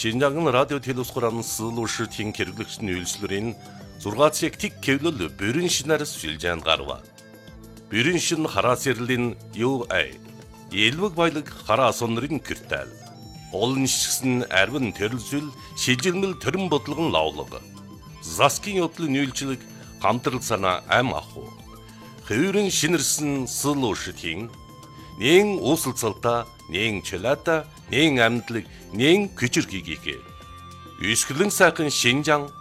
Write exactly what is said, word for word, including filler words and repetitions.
Шинжаан радио телевизхуран суулуушийн хэрэглэгчний үйлслэрийн зургаан цаг тэг кевлэл бүрэн шинээр сүлжээн гарва. Бүрэн шин хараас ярлийн ю ай элвэг баялаг хараа сонрын киртэл. Олон шигсэн арвин төрөлсөл шилжилмэл төрөн бодлогон лавлага. Заскин явдлын үйлчлэг хамтрал санаа ам аху. Хөврөн шинэрсэн суулуушийн нэн уусалцалта, нэн чөлөөта, нэн амьдлаг, нэн күчрхийгээ. Үсгэлэн сайхан Шинжаан